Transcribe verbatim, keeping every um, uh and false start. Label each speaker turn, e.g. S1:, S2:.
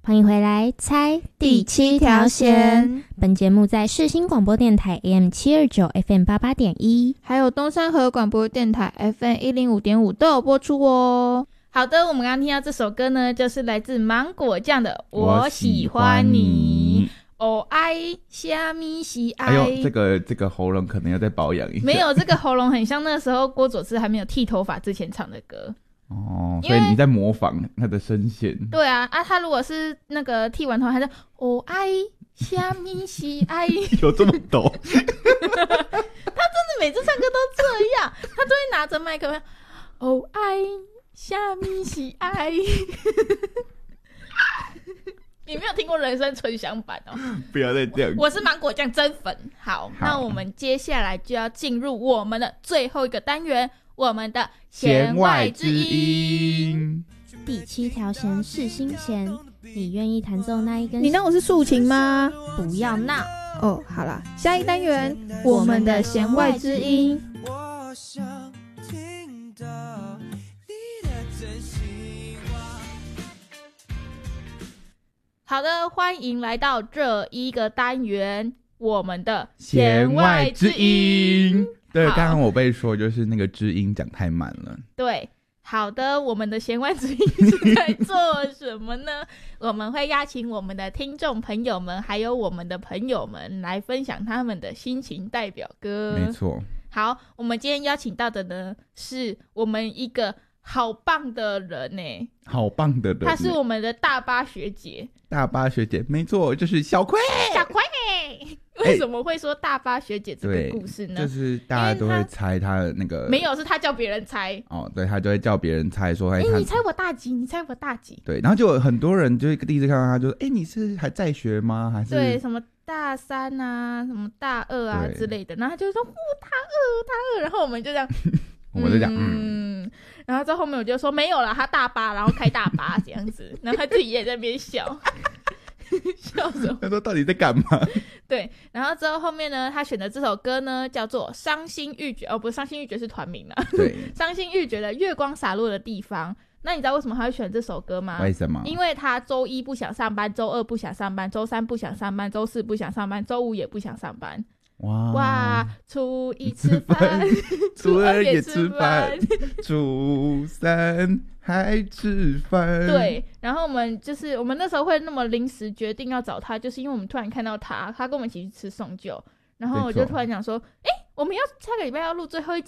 S1: 欢迎回来猜第七条线。本节目在世新广播电台 A M 七二九 F M 八八点一，
S2: 还有东山河广播电台 F M 一零五点五都有播出哦。好的，我们刚刚听到这首歌呢，就是来自芒果酱的我喜欢你。哦爱虾米喜爱。
S3: 哎呦，这个这个喉咙可能要再保养一下。
S2: 没有，这个喉咙很像那时候郭佐志还没有剃头发之前唱的歌。
S3: 哦，所以你在模仿他的声线。
S2: 对啊，啊，他如果是那个剃完头，还是哦爱虾米喜爱，
S3: 有这么抖？
S2: 他真的每次唱歌都这样，他都会拿着麦克风，哦爱虾米喜爱。你没有听过人生纯享版哦？
S3: 不要再这样。
S2: 我是芒果酱真粉。好，好，那我们接下来就要进入我们的最后一个单元。我们的弦外之音，
S1: 第七条弦是心弦，你愿意弹奏那一根？
S2: 你当我是竖琴吗？
S1: 不要闹
S2: 哦。好啦，下一单元我们的弦外之音。我想听到你的真心话。好的，欢迎来到这一个单元，我们的
S3: 弦外之音。对，刚刚我被说就是那个知音讲太慢了。
S2: 对，好的，我们的弦外之音是在做什么呢？我们会邀请我们的听众朋友们，还有我们的朋友们来分享他们的心情代表歌。
S3: 没错。
S2: 好，我们今天邀请到的呢，是我们一个好棒的人呢，
S3: 好棒的人，
S2: 她是我们的大巴学姐。
S3: 大巴学姐，没错，就是小葵。
S2: 小葵。为什么会说大巴学姐这个故事呢？
S3: 就是大家都会猜她的那个，
S2: 没有，是她叫别人猜。
S3: 哦，对，她就会叫别人猜说，哎、
S2: 欸，你猜我大几？你猜我大几？
S3: 对，然后就有很多人就第一次看到她，就说，哎、欸，你是还在学吗？还是
S2: 对什么大三啊，什么大二啊之类的，然后他就说，哦，大二，大二，然后我们就这样，
S3: 我们就讲，
S2: 嗯，嗯然后在后面我就说没有啦，他大八，然后开大巴这样子，然后他自己也在那边笑。笑什么？
S3: 他说到底在干嘛？
S2: 对，然后之后后面呢，他选的这首歌呢叫做《伤心欲绝》，哦，不是伤心欲绝是团名啦。
S3: 对，
S2: 伤心欲绝的月光洒落的地方。那你知道为什么他会选这首歌吗？
S3: 为什么？
S2: 因为他周一不想上班，周二不想上班，周三不想上班，周四不想上班，周五也不想上班。
S3: 哇
S2: 哇！初一吃饭，
S3: 初二也吃饭，初三还吃饭。
S2: 对，然后我们就是我们那时候会那么临时决定要找他，就是因为我们突然看到他，他跟我们一起去吃送酒，然后我就突然讲说，哎、欸，我们要下个礼拜要录最后一